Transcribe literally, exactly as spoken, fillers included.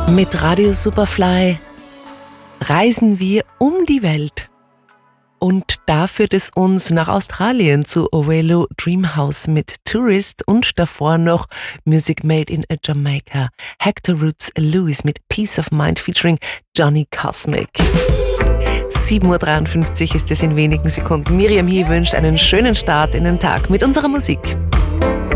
Mit Radio Superfly reisen wir um die Welt. Und da führt es uns nach Australien zu Ovelo Dreamhouse mit Tourist und davor noch Music Made in Jamaica. Hector Roots Lewis mit Peace of Mind featuring Johnny Cosmic. sieben Uhr dreiundfünfzig ist es in wenigen Sekunden. Miriam hier wünscht einen schönen Start in den Tag mit unserer Musik.